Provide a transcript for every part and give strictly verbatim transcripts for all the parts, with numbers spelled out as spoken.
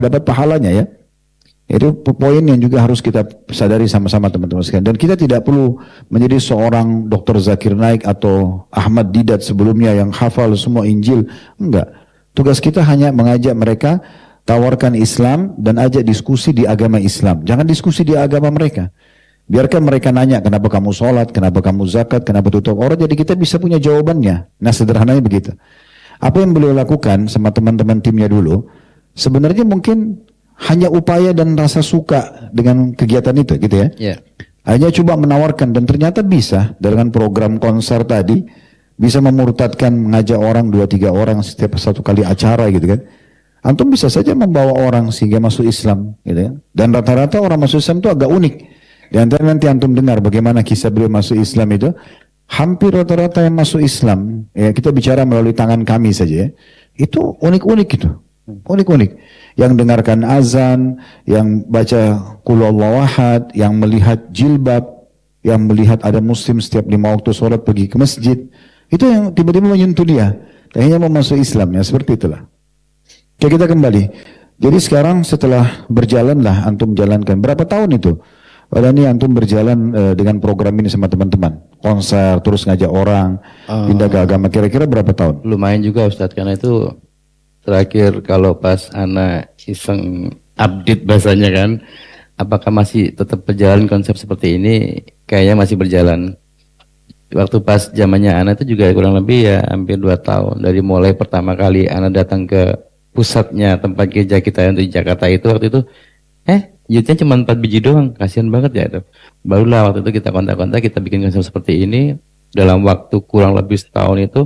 dapat pahalanya ya. Itu poin yang juga harus kita sadari sama-sama teman-teman sekalian. Dan kita tidak perlu menjadi seorang dokter Zakir Naik atau Ahmad Didat sebelumnya yang hafal semua Injil. Enggak. Tugas kita hanya mengajak mereka, tawarkan Islam dan ajak diskusi di agama Islam. Jangan diskusi di agama mereka. Biarkan mereka nanya kenapa kamu sholat, kenapa kamu zakat, kenapa tutup aurat. Jadi kita bisa punya jawabannya. Nah sederhananya begitu. Apa yang beliau lakukan sama teman-teman timnya dulu, sebenarnya mungkin hanya upaya dan rasa suka dengan kegiatan itu gitu ya. Yeah. Hanya coba menawarkan dan ternyata bisa dengan program konser tadi bisa memurtadkan, mengajak orang dua tiga orang setiap satu kali acara gitu kan. Antum bisa saja membawa orang sehingga masuk Islam gitu ya. Dan rata-rata orang masuk Islam itu agak unik. Di antara nanti antum dengar bagaimana kisah beliau masuk Islam itu, hampir rata-rata yang masuk Islam, ya kita bicara melalui tangan kami saja ya. Itu unik-unik gitu. Unik-unik. Yang dengarkan azan, yang baca qul huwallahu ahad, yang melihat jilbab, yang melihat ada muslim setiap lima waktu sholat pergi ke masjid. Itu yang tiba-tiba menyentuh dia. Akhirnya mau masuk Islam ya, seperti itulah. Oke, kita kembali. Jadi sekarang setelah berjalanlah antum jalankan. Berapa tahun itu? Padahal ini antum berjalan uh, dengan program ini sama teman-teman. Konser, terus ngajak orang, uh, pindah ke agama. Kira-kira berapa tahun? Lumayan juga Ustadz, karena itu terakhir kalau pas anak iseng update bahasanya kan, apakah masih tetap berjalan konsep seperti ini? Kayaknya masih berjalan. Waktu pas zamannya anak itu juga kurang lebih ya hampir dua tahun. Dari mulai pertama kali anak datang ke pusatnya tempat gereja kita yang di Jakarta itu, waktu itu eh YouTube cuma empat biji doang, kasihan banget ya itu. Barulah waktu itu kita kontak-kontak, kita bikin konsep seperti ini dalam waktu kurang lebih setahun itu.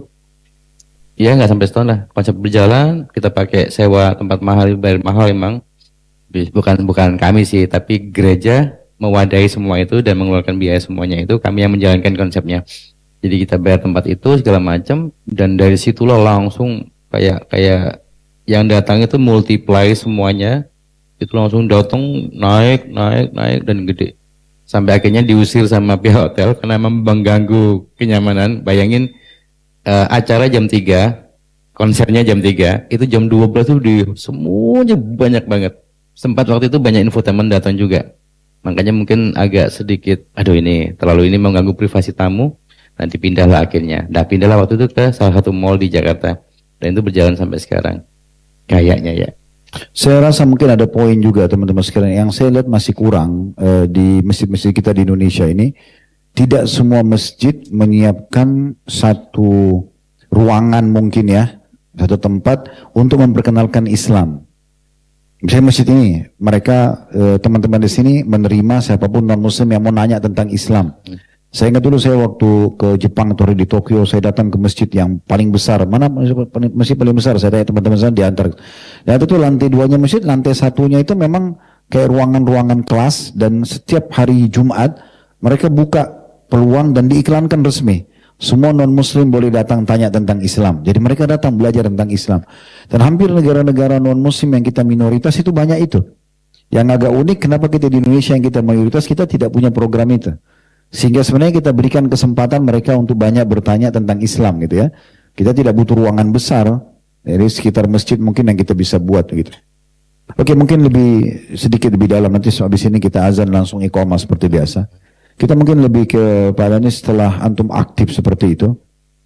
Ya nggak sampai setahun lah, konsep berjalan, kita pakai sewa tempat mahal, bayar mahal emang. Bukan bukan kami sih, tapi gereja mewadahi semua itu dan mengeluarkan biaya semuanya itu, kami yang menjalankan konsepnya. Jadi kita bayar tempat itu segala macam, dan dari situlah langsung kayak kayak yang datang itu multiply semuanya, itu langsung datang naik naik naik dan gede. Sampai akhirnya diusir sama pihak hotel karena memang mengganggu kenyamanan. Bayangin Uh, acara jam tiga, konsernya jam tiga, itu jam dua belas tuh di semuanya banyak banget. Sempat waktu itu banyak infotainment datang juga. Makanya mungkin agak sedikit, aduh ini terlalu ini mengganggu privasi tamu. Nanti pindahlah akhirnya. Nah pindahlah waktu itu ke salah satu mall di Jakarta. Dan itu berjalan sampai sekarang. Kayaknya ya. Saya rasa mungkin ada poin juga teman-teman sekalian. Yang saya lihat masih kurang uh, di masjid-masjid kita di Indonesia ini. Tidak semua masjid menyiapkan satu ruangan mungkin ya, satu tempat untuk memperkenalkan Islam. Misalnya masjid ini, mereka teman-teman di sini menerima siapapun non muslim yang mau nanya tentang Islam. Saya ingat dulu saya waktu ke Jepang atau di Tokyo, saya datang ke masjid yang paling besar. Mana masjid paling besar? Saya tanya teman-teman saya diantar. Dan itu lantai duanya masjid, lantai satunya itu memang kayak ruangan-ruangan kelas, dan setiap hari Jumat mereka buka peluang dan diiklankan resmi. Semua non-muslim boleh datang tanya tentang Islam. Jadi mereka datang belajar tentang Islam. Dan hampir negara-negara non-muslim yang kita minoritas itu banyak itu. Yang agak unik, kenapa kita di Indonesia yang kita mayoritas, kita tidak punya program itu. Sehingga sebenarnya kita berikan kesempatan mereka untuk banyak bertanya tentang Islam gitu ya. Kita tidak butuh ruangan besar. Jadi sekitar masjid mungkin yang kita bisa buat gitu. Oke, mungkin lebih sedikit lebih dalam. Nanti habis ini kita azan langsung iqamah seperti biasa. Kita mungkin lebih kepada ini setelah antum aktif seperti itu.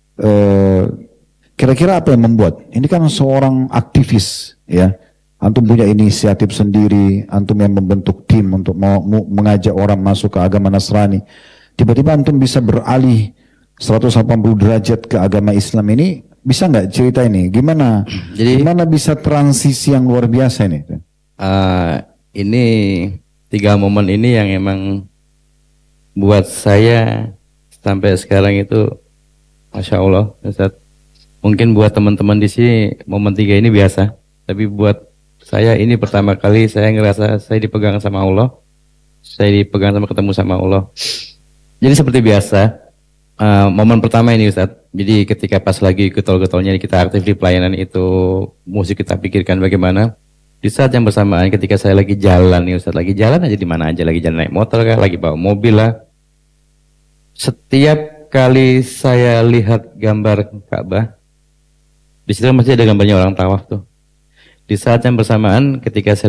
Kira-kira apa yang membuat? Ini kan seorang aktivis ya. Antum punya inisiatif sendiri, antum yang membentuk tim untuk mau mengajak orang masuk ke agama Nasrani. Tiba-tiba antum bisa beralih seratus delapan puluh derajat ke agama Islam ini. Bisa nggak cerita ini? Gimana? Jadi, gimana bisa transisi yang luar biasa ini? Uh, ini tiga momen ini yang emang buat saya sampai sekarang itu, masya Allah, Ustaz. Mungkin buat teman-teman di sini momen tiga ini biasa, tapi buat saya ini pertama kali saya ngerasa saya dipegang sama Allah, saya dipegang sama ketemu sama Allah. Jadi seperti biasa, uh, momen pertama ini Ustaz. Jadi ketika pas lagi getol-getolnya kita aktif di pelayanan itu, musik kita pikirkan bagaimana. Di saat yang bersamaan ketika saya lagi jalan nih Ustaz, lagi jalan aja di mana aja, lagi jalan naik motor kah, lagi bawa mobil lah. Setiap kali saya lihat gambar Ka'bah, di situ masih ada gambarnya orang tawaf tuh. Di saat yang bersamaan ketika saya